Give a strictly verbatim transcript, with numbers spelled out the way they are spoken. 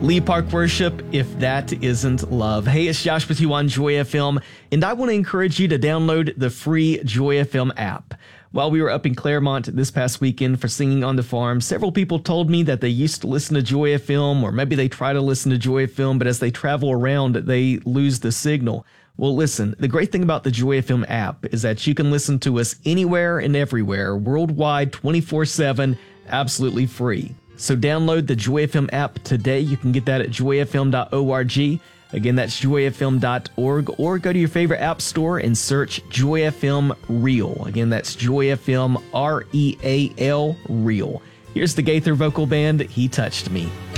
Lee Park Worship, if that isn't love. Hey, it's Josh with you on Joy F M, and I want to encourage you to download the free Joy F M app. While we were up in Claremont this past weekend for Singing on the Farm, several people told me that they used to listen to Joy F M, or maybe they try to listen to Joy F M, but as they travel around, they lose the signal. Well, listen, the great thing about the Joy F M app is that you can listen to us anywhere and everywhere, worldwide, twenty-four seven, absolutely free. So download the Joy F M app today. You can get that at joy f m dot org. Again, that's joy f m dot org, or go to your favorite app store and search Joy F M Real. Again, that's Joy F M R E A L Real. Here's the Gaither Vocal Band, He Touched Me.